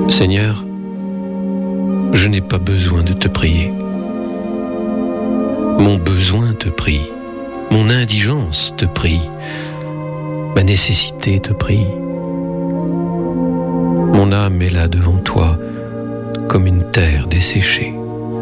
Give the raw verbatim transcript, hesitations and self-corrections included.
Seigneur, je n'ai pas besoin de te prier. Mon besoin te prie, mon indigence te prie, ma nécessité te prie. Mon âme est là devant toi, comme une terre desséchée.